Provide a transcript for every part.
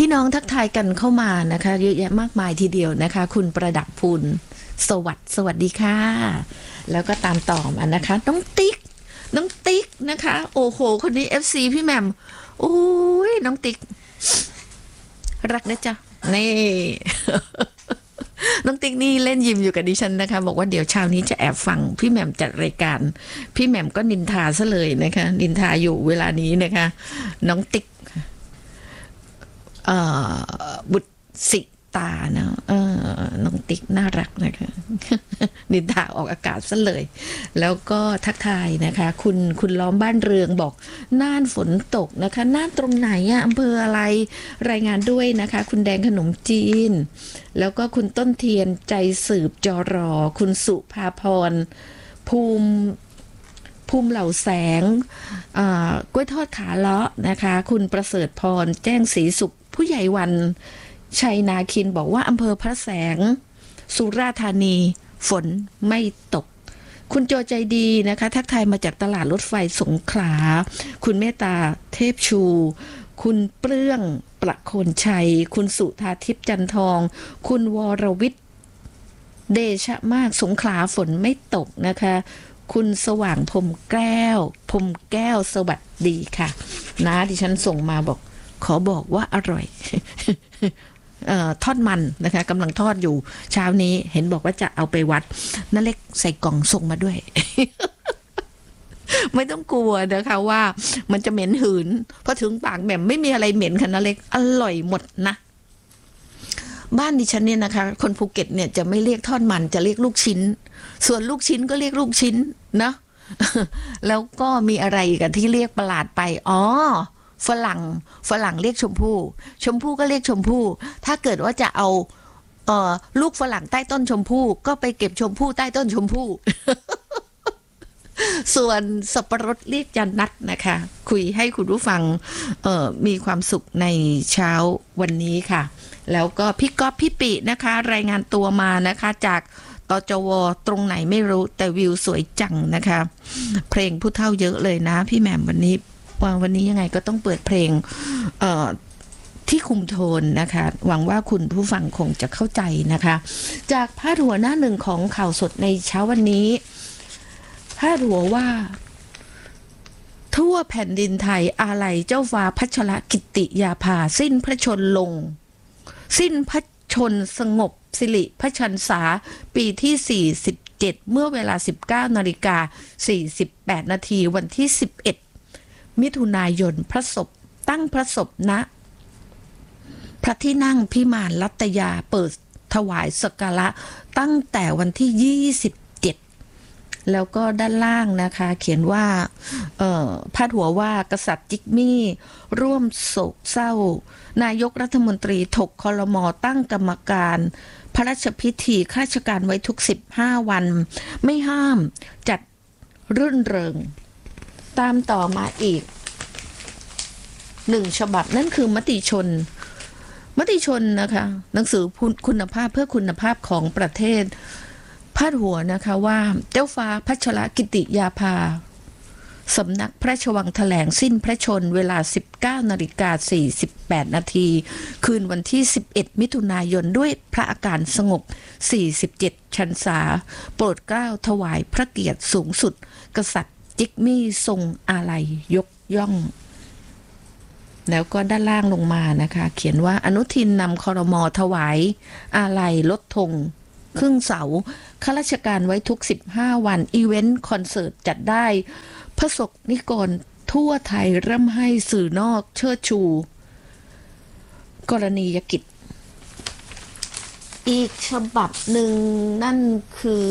พี่น้องทักทายกันเข้ามานะคะเยอะแยะมากมายทีเดียวนะคะคุณประดับพูลสวัสดีค่ะแล้วก็ตามต่อมานะคะน้องติ๊กนะคะโอ้โหคนนี้ FC พี่แหม่มโอ้ยน้องติ๊กรักนะจ๊ะนี่ น้องติ๊กนี่เล่นยิมอยู่กับดิฉันนะคะบอกว่าเดี๋ยวเช้านี้จะแอบฟังพี่แหม่มจัดรายการพี่แหม่มก็นินทาซะเลยนะคะนินทาอยู่เวลานี้นะคะน้องติ๊กบุตรสิตาเนาะน้องติ๊กน่ารักนะคะนินทาออกอากาศซะเลยแล้วก็ทักทายนะคะคุณล้อมบ้านเรืองบอกน่านฝนตกนะคะน่านตรงไหนอะอำเภออะไรรายงานด้วยนะคะคุณแดงขนมจีนแล้วก็คุณต้นเทียนใจสืบจรอคุณสุภาพรภูมิเหล่าแสงกล้วยทอดขาเลาะนะคะคุณประเสริฐพรแจ้งศรีสุขผู้ใหญ่วันชัยนาคินบอกว่าอำเภอพระแสงสุราษฎร์ธานีฝนไม่ตกคุณโจใจดีนะคะทักทายมาจากตลาดรถไฟสงขลาคุณเมตตาเทพชูคุณเปลื้องประโคนชัยคุณสุธาทิพย์จันทองคุณวรวิทย์เดชะมากสงขลาฝนไม่ตกนะคะคุณสว่างพรมแก้วสวัสดีค่ะนะดิฉันส่งมาบอกขอบอกว่าอร่อย ทอดมันนะคะกำลังทอดอยู่เช้านี้เห็นบอกว่าจะเอาไปวัดนั่นเล็กใส่กล่องส่งมาด้วย ไม่ต้องกลัวนะคะว่ามันจะเหม็นหืนเพราะถึงปากแหม่มไม่มีอะไรเหม็นค่ะนั่นเล็กอร่อยหมดนะบ้านดิฉันเนี่ยนะคะคนภูเก็ตเนี่ยจะไม่เรียกทอดมันจะเรียกลูกชิ้นส่วนลูกชิ้นก็เรียกลูกชิ้นนะ แล้วก็มีอะไรกันที่เรียกประหลาดไปฝรั่งเรียกชมพู่ก็เรียกชมพู่ถ้าเกิดว่าจะเอาลูกฝรั่งใต้ต้นชมพู่ก็ไปเก็บชมพู่ใต้ต้นชมพู่ ส่วนสับปะรดเรียกจันนัทนะคะคุยให้คุณผู้ฟังมีความสุขในเช้าวันนี้ค่ะแล้วก็พี่ก๊อฟพี่ปินะคะรายงานตัวมานะคะจากตจวตรงไหนไม่รู้แต่วิวสวยจังนะคะเพลงผู้เฒ่าเยอะเลยนะพี่แหม่มวันนี้ยังไงก็ต้องเปิดเพลงที่คุมโทนนะคะหวังว่าคุณผู้ฟังคงจะเข้าใจนะคะจากพาดหัวหน้าหนึ่งของข่าวสดในเช้าวันนี้พาดหัวว่าทั่วแผ่นดินไทยอาลัยเจ้าฟ้าพัชรกิติยาภาสิ้นพระชนสงบสิริพระชรรษาปีที่47เมื่อเวลา 19:48 นาทีวันที่11มิถุนายนตั้งพระศพณพระที่นั่งพิมานรัตยาเปิดถวายสักการะตั้งแต่วันที่27แล้วก็ด้านล่างนะคะเขียนว่าพาดหัวว่ากษัตริย์จิกมี่ร่วมโศกเศร้านายกรัฐมนตรีถกครม.ตั้งกรรมการพระราชพิธีข้าราชการไว้ทุก15วันไม่ห้ามจัดรื่นเริงตามต่อมาอีก1ฉบับนั่นคือมติชนนะคะหนังสือคุณภาพเพื่อคุณภาพของประเทศพาดหัวนะคะว่าเจ้าฟ้าพัชรกิติยาภาสำนักพระราชวังแถลงสิ้นพระชนเวลา 19:48 นาทีคืนวันที่11มิถุนายนด้วยพระอาการสงบ47พรรษาโปรดเกล้าถวายพระเกียรติสูงสุดกษัตริย์จิกมี่ทรงอาลัยยกย่องแล้วก็ด้านล่างลงมานะคะเขียนว่าอนุทินนำครม.ถวายอาลัยลดธงครึ่งเสาข้าราชการไว้ทุก15วันอีเวนต์คอนเสิร์ตจัดได้พระสงฆ์นิกรทั่วไทยร่ำให้สื่อนอกเชิดชูกรณียกิจอีกฉบับหนึ่งนั่นคือ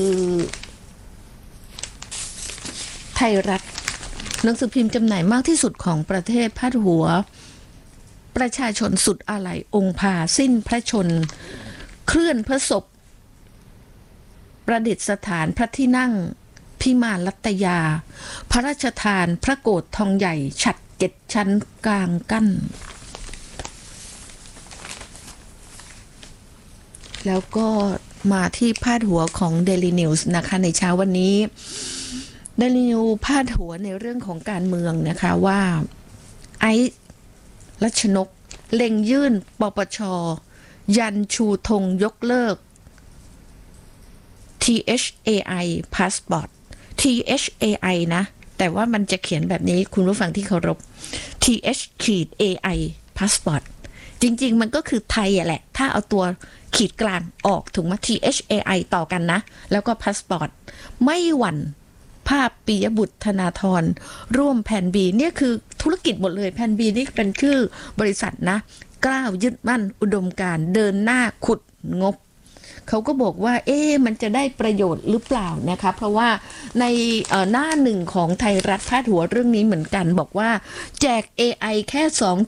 ไทยรัฐหนังสือพิมพ์จำหน่ายมากที่สุดของประเทศพาดหัวประชาชนสุดอาลัยองค์พาสิ้นพระชนเคลื่อนพระศพประดิษฐานพระที่นั่งพิมานรัตยาพระราชทานพระโกฐทองใหญ่ฉัตร7ชั้นกลางกั้นแล้วก็มาที่พาดหัวของ Daily News นะคะในเช้าวันนี้ Daily News พาดหัวในเรื่องของการเมืองนะคะว่าไอซ์รัชนกเล็งยื่นปปช.ยันชูธงยกเลิก THAI Passport THAI นะแต่ว่ามันจะเขียนแบบนี้คุณผู้ฟังที่เคารพ TH-AI Passport จริงๆมันก็คือไทยแหละถ้าเอาตัวขีดกลางออกถูกไหม THAI ต่อกันนะแล้วก็ Passport ไม่หวั่นภาพปิยบุตรธนาธรร่วมแผน B เนี่ยคือธุรกิจหมดเลยแผน B นี่เป็นชื่อบริษัทนะกล้าวยึดมั่นอุดมการณ์เดินหน้าขุดงบเขาก็บอกว่ามันจะได้ประโยชน์หรือเปล่านะคะเพราะว่าในหน้าหนึ่งของไทยรัฐพาดหัวเรื่องนี้เหมือนกันบอกว่าแจก AI แค่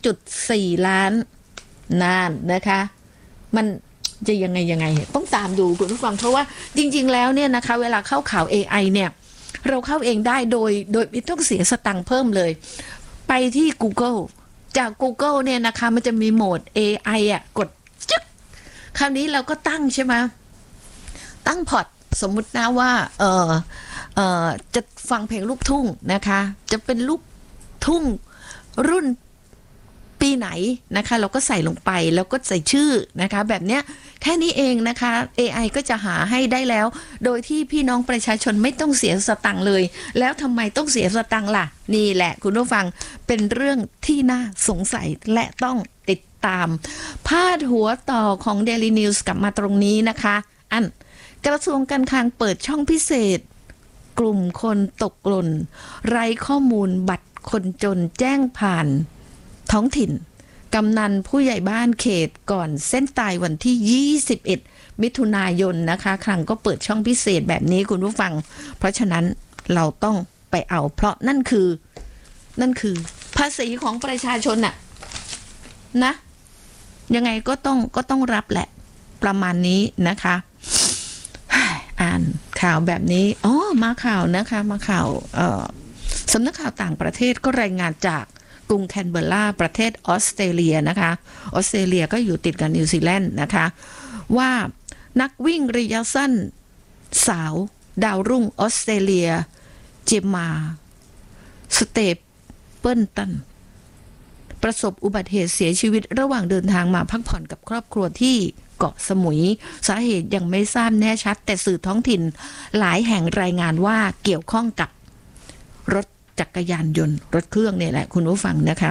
2.4 ล้านนานนะคะมันจะยังไงต้องตามดูคุณผู้ฟังเพราะว่าจริงๆแล้วเนี่ยนะคะเวลาเข้าข่าว AI เนี่ยเราเข้าเองได้โดยไม่ต้องเสียสตังค์เพิ่มเลยไปที่ Google จาก Google เนี่ยนะคะมันจะมีโหมด AI อ่ะกดจึ๊กคราวนี้เราก็ตั้งใช่ไหมตั้งพอร์ตสมมุตินะว่าจะฟังเพลงลูกทุ่งนะคะจะเป็นลูกทุ่งรุ่นปีไหนนะคะเราก็ใส่ลงไปแล้วก็ใส่ชื่อนะคะแบบเนี้ยแค่นี้เองนะคะ AI ก็จะหาให้ได้แล้วโดยที่พี่น้องประชาชนไม่ต้องเสียสตังค์เลยแล้วทำไมต้องเสียสตังค์ล่ะนี่แหละคุณผู้ฟังเป็นเรื่องที่น่าสงสัยและต้องติดตามพาดหัวต่อของ Daily News กลับมาตรงนี้นะคะกระทรวงการคลังเปิดช่องพิเศษกลุ่มคนตกหล่นไร้ข้อมูลบัตรคนจนแจ้งผ่านท้องถิ่นกำนันผู้ใหญ่บ้านเขตก่อนเส้นตายวันที่21มิถุนายนนะคะคลังก็เปิดช่องพิเศษแบบนี้คุณผู้ฟังเพราะฉะนั้นเราต้องไปเอาเพราะนั่นคือภาษีของประชาชนน่ะนะยังไงก็ต้องรับแหละประมาณนี้นะคะอ่านข่าวแบบนี้มาข่าวนะคะมาข่าวสำนักข่าวต่างประเทศก็รายงานจากกรุงแคนเบอร์ราประเทศออสเตรเลียนะคะออสเตรเลียก็อยู่ติดกับนิวซีแลนด์นะคะว่านักวิ่งระยะสั้นสาวดาวรุ่งออสเตรเลียเจมมาสเตปเปิลตันประสบอุบัติเหตุเสียชีวิตระหว่างเดินทางมาพักผ่อนกับครอบครัวที่เกาะสมุยสาเหตุยังไม่ทราบแน่ชัดแต่สื่อท้องถิ่นหลายแห่งรายงานว่าเกี่ยวข้องกับรถจักรยานยนต์รถเครื่องเนี่ยแหละคุณผู้ฟังนะคะ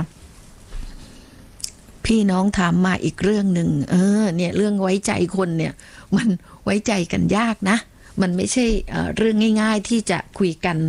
พี่น้องถามมาอีกเรื่องหนึ่งเนี่ยเรื่องไว้ใจคนเนี่ยมันไว้ใจกันยากนะมันไม่ใช่เรื่องง่ายๆที่จะคุยกัน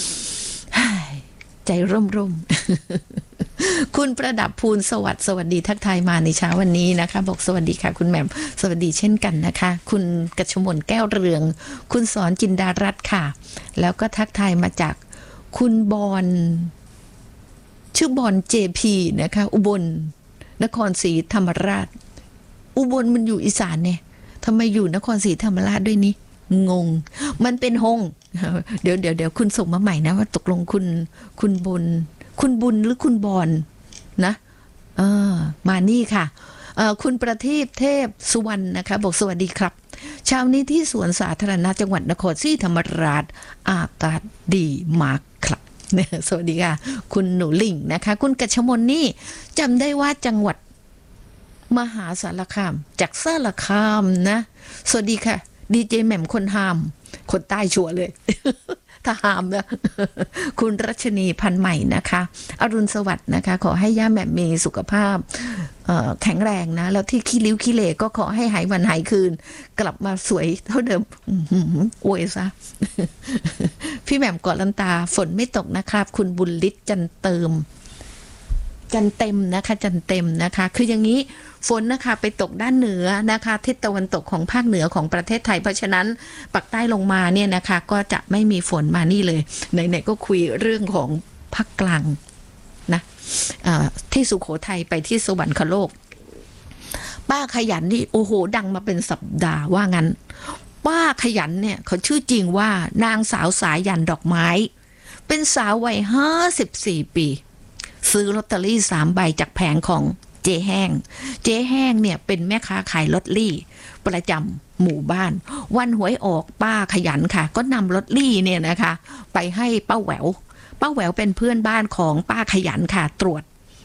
ใจร่มๆคุณประดับภูลสวัสดีทักทายมาในเช้าวันนี้นะคะบอกสวัสดีค่ะคุณแหม่มสวัสดีเช่นกันนะคะคุณกัชมนแก้วเรืองคุณสอนจินดารัตน์ค่ะแล้วก็ทักทายมาจากคุณบอลชื่อบอล JP นะคะอุบลนครศรีธรรมราชอุบลมันอยู่อีสานเนี่ยทำไมอยู่นครศรีธรรมราชด้วยนี่งงมันเป็นฮงเดี๋ยวคุณส่งมาใหม่นะว่าตกลงคุณบุญหรือคุณบอลนะมานี่ค่ะคุณประทีปเทพสุวรรณนะคะบอกสวัสดีครับเช้านี้ที่สวนสาธารณะจังหวัดนครศรีธรรมราชอากาศดีมากครับสวัสดีค่ะคุณหนูลิงนะคะคุณกัชมนนี่จำได้ว่าจังหวัดมหาสารคามจากสารคามนะสวัสดีค่ะดีเจแหม่มคนหามคนใต้ชัวร์เลยถ้าหามนะคุณรัชนีพันใหม่นะคะอรุณสวัสดิ์นะคะขอให้ย่าแหม่มมีสุขภาพแข็งแรงนะแล้วที่ขี้ริ้วขี้เหร่ก็ขอให้หายวันหายคืนกลับมาสวยเท่าเดิมอวยซะพี่แหม่มเกาะลันตาฝนไม่ตกนะครับคุณบุญฤทธิ์จันเต็มนะคะคืออย่างนี้ฝนนะคะไปตกด้านเหนือนะคะทิศตะวันตกของภาคเหนือของประเทศไทยเพราะฉะนั้นปากใต้ลงมาเนี่ยนะคะก็จะไม่มีฝนมานี่เลยไหนๆก็คุยเรื่องของภาคกลางนะที่สุโขทัยไปที่สวรรคโลกป้าขยันนี่โอ้โหดังมาเป็นสัปดาห์ว่างั้นป้าขยันเนี่ยเขาชื่อจริงว่านางสาวสายันดอกไม้เป็นสาววัย54 ปีซื้อลอตเตอรี่3 ใบจากแผงของเจ๊แห้งเนี่ยเป็นแม่ค้าขายลอตเตอรี่ประจำหมู่บ้านวันหวยออกป้าขยันค่ะก็นำลอตเตอรี่เนี่ยนะคะไปให้ป้าแหววเป็นเพื่อนบ้านของป้าขยันค่ะตรวจ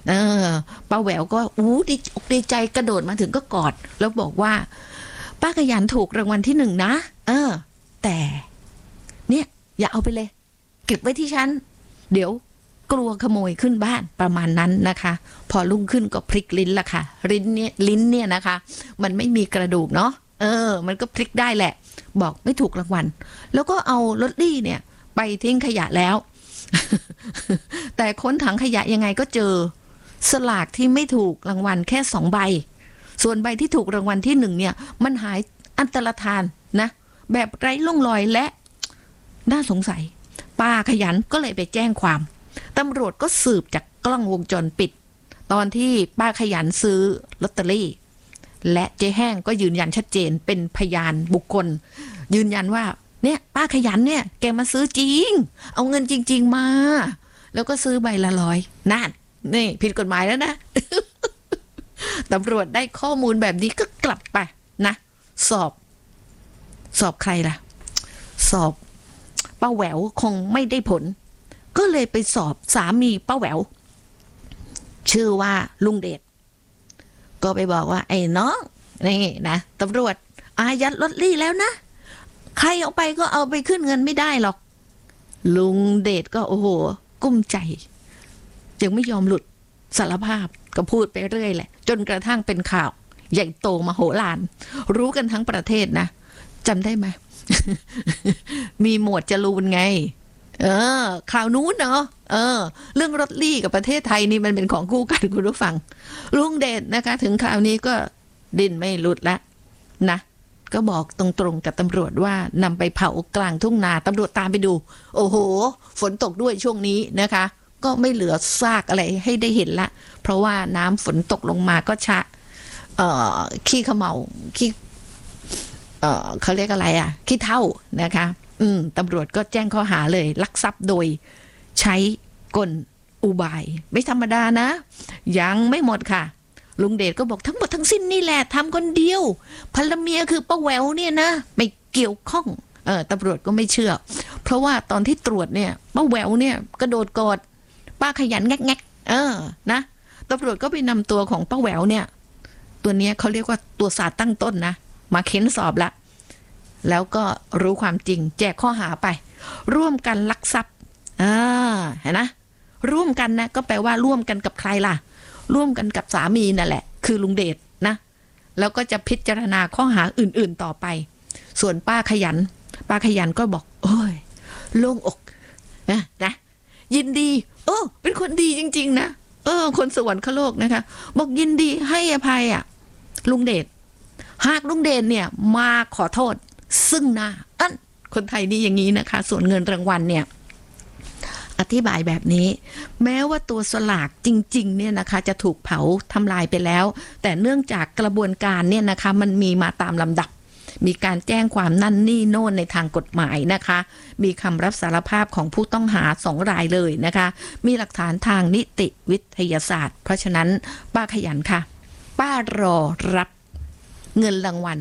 เออป้าแหววก็ดีอกดีใจกระโดดมาถึงก็กอดแล้วบอกว่าป้าขยันถูกรางวัลที่1นะแต่เนี่ยอย่าเอาไปเลยเก็บไว้ที่ฉันเดี๋ยวกลัวขโมยขึ้นบ้านประมาณนั้นนะคะพอรุ่งขึ้นก็พลิกลิ้นละค่ะลิ้นเนี่ยนะคะมันไม่มีกระดูกเนาะมันก็พลิกได้แหละบอกไม่ถูกรางวัลแล้วก็เอาลอตเตอรี่เนี่ยไปทิ้งขยะแล้ว แต่ค้นถังขยะยังไงก็เจอสลากที่ไม่ถูกรางวัลแค่2ใบส่วนใบที่ถูกรางวัลที่1เนี่ยมันหายอันตรธานนะแบบไร้ร่องรอยและน่าสงสัยป้าขยันก็เลยไปแจ้งความตำรวจก็สืบจากกล้องวงจรปิดตอนที่ป้าขยันซื้อลอตเตอรี่และเจ๊แห้งก็ยืนยันชัดเจนเป็นพยานบุคคลยืนยันว่าเนี่ยป้าขยันเนี่ยแกมาซื้อจริงเอาเงินจริงๆมาแล้วก็ซื้อใบละ100นั่นนี่ผิดกฎหมายแล้วนะ ตำรวจได้ข้อมูลแบบนี้ก็กลับไปนะสอบใครล่ะสอบป้าแหววคงไม่ได้ผลก็เลยไปสอบสามีป้าแหววชื่อว่าลุงเดชก็ไปบอกว่าไอ้น้องนี่นะตำรวจอายัดลอตเตอรี่แล้วนะใครเอาไปก็เอาไปขึ้นเงินไม่ได้หรอกลุงเดชก็โอ้โหกุ้มใจยังไม่ยอมหลุดสารภาพก็พูดไปเรื่อยแหละจนกระทั่งเป็นข่าวใหญ่โตมโหฬารรู้กันทั้งประเทศนะจำได้ไหม มีหมวดจรูนไงข่าวนู้นเนาะเรื่องรถลี่กับประเทศไทยนี่มันเป็นของคู่กันคุณผู้ฟังลุงเดชนะคะถึงข่าวนี้ก็ดิ้นไม่หลุดละนะก็บอกตรงๆกับตำรวจว่านำไปเผากลางทุ่งนาตำรวจตามไปดูโอ้โหฝนตกด้วยช่วงนี้นะคะก็ไม่เหลือซากอะไรให้ได้เห็นละเพราะว่าน้ำฝนตกลงมาก็ชะขี้เขม่าขี้เขาเรียกอะไรขี้เถ้านะคะตำรวจก็แจ้งข้อหาเลยลักทรัพย์โดยใช้กลอุบายไม่ธรรมดานะยังไม่หมดค่ะลุงเดชก็บอกทั้งหมดทั้งสิ้นนี่แหละทำคนเดียวภรรเมียคือป้าแหววเนี่ยนะไม่เกี่ยวข้องตำรวจก็ไม่เชื่อเพราะว่าตอนที่ตรวจเนี่ยป้าแหววเนี่ยกระโดดกอดป้าขยันแงกนะตำรวจก็ไปนำตัวของป้าแหววเนี่ยตัวเนี้ยเขาเรียกว่าตัวสาดตั้งต้นนะมาเค้นสอบละแล้วก็รู้ความจริงแจกข้อหาไปร่วมกันลักทรัพย์เห็นนะร่วมกันนะก็แปลว่าร่วมกันกับใครล่ะร่วมกันกับสามีนั่นแหละคือลุงเดชนะแล้วก็จะพิจารณาข้อหาอื่นๆต่อไปส่วนป้าขยันก็บอกโอ้ยโล่งอกนะยินดีเป็นคนดีจริงๆนะคนสวรรคโลกนะคะบอกยินดีให้อภัยลุงเดชหากลุงเดชเนี่ยมาขอโทษซึ่งหน้าคนไทยนี่อย่างนี้นะคะส่วนเงินรางวัลเนี่ยอธิบายแบบนี้แม้ว่าตัวสลากจริงๆเนี่ยนะคะจะถูกเผาทำลายไปแล้วแต่เนื่องจากกระบวนการเนี่ยนะคะมันมีมาตามลำดับมีการแจ้งความนั่นนี่โน่นในทางกฎหมายนะคะมีคำรับสารภาพของผู้ต้องหา2 รายเลยนะคะมีหลักฐานทางนิติวิทยาศาสตร์เพราะฉะนั้นป้าขยันค่ะป้ารอรับเงินรางวัล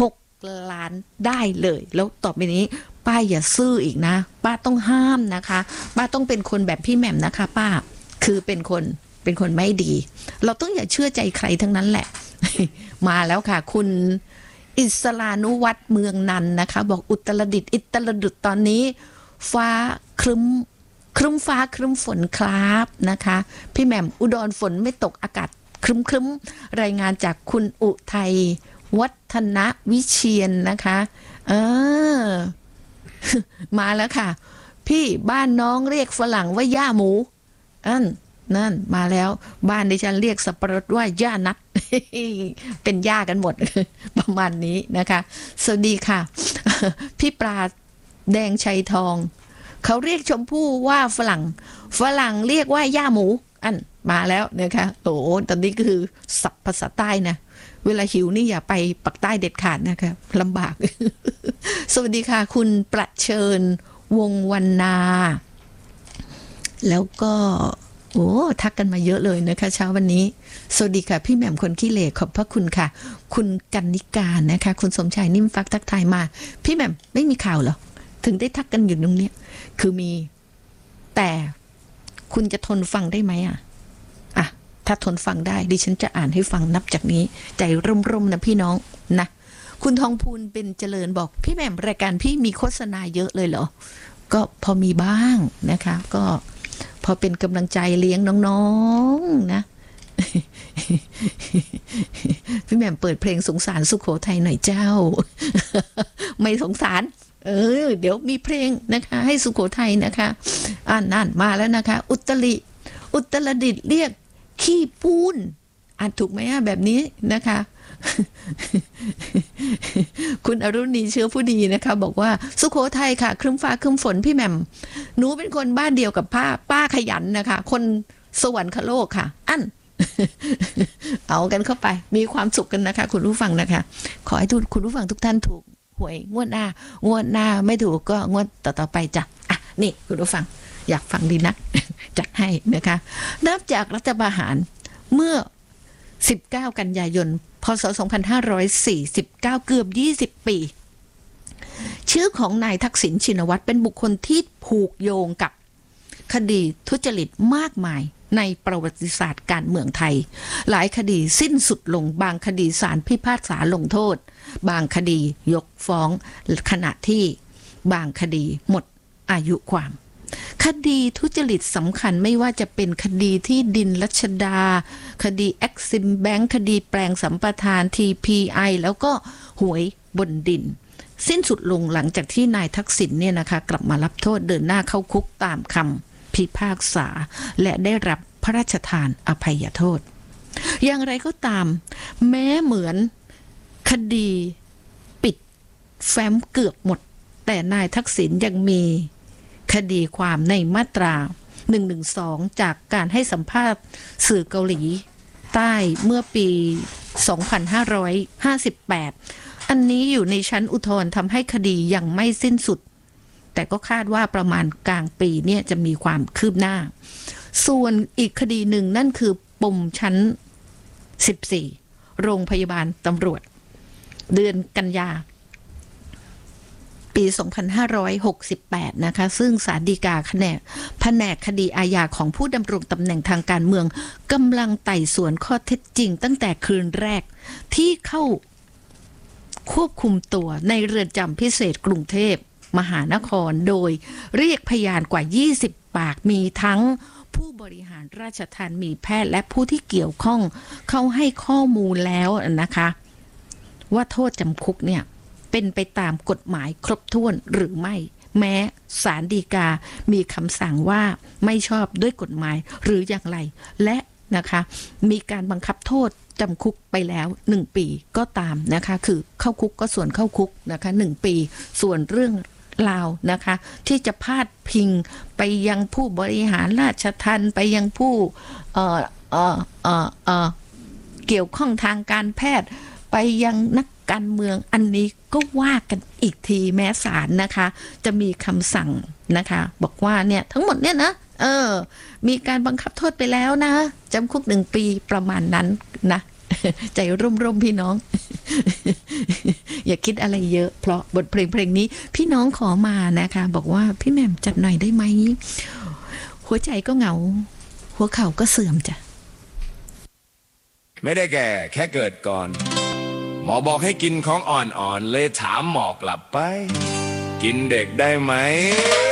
6 ล้านได้เลยแล้วต่อไปนี้ป้าอย่าซื่ออีกนะป้าต้องห้ามนะคะป้าต้องเป็นคนแบบพี่แหม่มนะคะป้าคือเป็นคนไม่ดีเราต้องอย่าเชื่อใจใครทั้งนั้นแหละ มาแล้วค่ะคุณอิสรานุวัฒน์เมืองนันนะคะบอกอุตรดิตถ์ตอนนี้ฟ้าครึ้มฟ้าครึ้มฝนครับนะคะพี่แหม่มอุดรฝนไม่ตกอากาศครึ้มรายงานจากคุณอุทัยวัฒนวิเชียนนะคะมาแล้วค่ะพี่บ้านน้องเรียกฝรั่งว่าย่าหมูนั่นมาแล้วบ้านดิฉันเรียกสับปะรดว่าย่านัด เป็นย่ากันหมด ประมาณนี้นะคะสวัสดีค่ะ พี่ปราดแดงชัยทองเขาเรียกชมพู่ว่าฝรั่งเรียกว่าย่าหมูมาแล้วนะคะโอ้ตอนนี้ก็คือศัพท์ภาษาใต้นะเวลาหิวนี่อย่าไปปักใต้เด็ดขาดนะคะลำบาก สวัสดีค่ะคุณประเชิญวงวรรณาแล้วก็ทักกันมาเยอะเลยนะคะเช้าวันนี้สวัสดีค่ะพี่แหม่มคนขี้เหร่ขอบพระคุณค่ะคุณกันนิการนะคะคุณสมชายนิ่มฟักทักทายมาพี่แหม่มไม่มีข่าวเหรอถึงได้ทักกันอยู่ตรงนี้คือมีแต่คุณจะทนฟังได้ไหมถ้าทนฟังได้ดิฉันจะอ่านให้ฟังนับจากนี้ใจร่มๆนะพี่น้องนะคุณทองพูนเป็นเจริญบอกพี่แหม่มรายการพี่มีโฆษณาเยอะเลยเหรอก็พอมีบ้างนะคะก็พอเป็นกำลังใจเลี้ยงน้องๆนะพี่แหม่มเปิดเพลงสงสารสุโขทัยหน่อยเจ้า ไม่สงสารเดี๋ยวมีเพลงนะคะให้สุโขทัยนะคะนั่นมาแล้วนะคะอุตรดิตถ์เรียกขี้ปูนถูกไหมแบบนี้นะคะ คุณอรุณีเชื้อผู้ดีนะคะบอกว่าสุโขทัยค่ะครึ้มฟ้าครึ้มฝนพี่แหม่มหนูเป็นคนบ้านเดียวกับป้าขยันนะคะคนสวรรคโลกค่ะเอากันเข้าไปมีความสุขกันนะคะคุณผู้ฟังนะคะขอให้คุณผู้ฟังทุกท่านถูกหวยงวดหน้าไม่ถูกก็งวดต่อไปจ้ะนี่คุณผู้ฟังอยากฟังดีนัก จัดให้นะคะนับจากรัฐประหารเมื่อ19กันยายนพศ2549เกือบ20ปีชื่อของนายทักษิณชินวัตรเป็นบุคคลที่ผูกโยงกับคดีทุจริตมากมายในประวัติศาสตร์การเมืองไทยหลายคดีสิ้นสุดลงบางคดีศาลพิพากษาลงโทษบางคดียกฟ้องขณะที่บางคดีหมดอายุความคดีทุจริตสำคัญไม่ว่าจะเป็นคดีที่ดินรัชดาคดีแอ็กซิมแบงค์คดีแปลงสัมปทาน TPI แล้วก็หวยบนดินสิ้นสุดลงหลังจากที่นายทักษิณเนี่ยนะคะกลับมารับโทษเดินหน้าเข้าคุกตามคำพิพากษาและได้รับพระราชทานอภัยโทษอย่างไรก็ตามแม้เหมือนคดีปิดแฟ้มเกือบหมดแต่นายทักษิณยังมีคดีความในมาตรา112จากการให้สัมภาษณ์สื่อเกาหลีใต้เมื่อปี2558อันนี้อยู่ในชั้นอุทธรณ์ทำให้คดียังไม่สิ้นสุดแต่ก็คาดว่าประมาณกลางปีเนี่ยจะมีความคืบหน้าส่วนอีกคดีหนึ่งนั่นคือปมชั้น14โรงพยาบาลตำรวจเดือนกันยาปี2568นะคะซึ่งศาลฎีกาแผนกคดีอาญาของผู้ดำรงตำแหน่งทางการเมืองกำลังไต่สวนข้อเท็จจริงตั้งแต่คืนแรกที่เข้าควบคุมตัวในเรือนจำพิเศษกรุงเทพมหานครโดยเรียกพยานกว่า20ปากมีทั้งผู้บริหารราชทัณฑ์มีแพทย์และผู้ที่เกี่ยวข้องเขาให้ข้อมูลแล้วนะคะว่าโทษจำคุกเนี่ยเป็นไปตามกฎหมายครบถ้วนหรือไม่แม้ศาลฎีกามีคำสั่งว่าไม่ชอบด้วยกฎหมายหรืออย่างไรและนะคะมีการบังคับโทษจำคุกไปแล้ว1ปีก็ตามนะคะคือเข้าคุกก็ส่วนเข้าคุกนะคะ1ปีส่วนเรื่องราวนะคะที่จะพาดพิงไปยังผู้บริหารราชทัณฑ์ไปยังผู้เกี่ยวข้องทางการแพทย์ไปยังนักการเมืองอันนี้ก็ว่ากันอีกทีแม้ศาลนะคะจะมีคำสั่งนะคะบอกว่าเนี่ยทั้งหมดเนี่ยนะมีการบังคับโทษไปแล้วนะจำคุก1ปีประมาณนั้นนะใจร่มๆพี่น้อง อย่าคิดอะไรเยอะเพราะบทเพลงนี้พี่น้องขอมานะคะบอกว่าพี่แหม่มจัดหน่อยได้ไหมหัวใจก็เหงาหัวเข่าก็เสื่อมจ้ะไม่ได้แก่แค่เกิดก่อนหมอบอกให้กินของอ่อนๆเลยถามหมอกลับไปกินเด็กได้ไหม